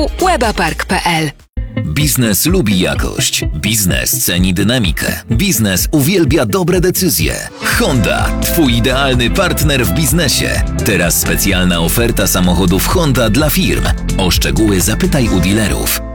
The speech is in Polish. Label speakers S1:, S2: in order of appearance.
S1: webapark.pl.
S2: Biznes lubi jakość. Biznes ceni dynamikę. Biznes uwielbia dobre decyzje. Honda, twój idealny partner w biznesie. Teraz specjalna oferta samochodów Honda dla firm. O szczegóły zapytaj u dealerów.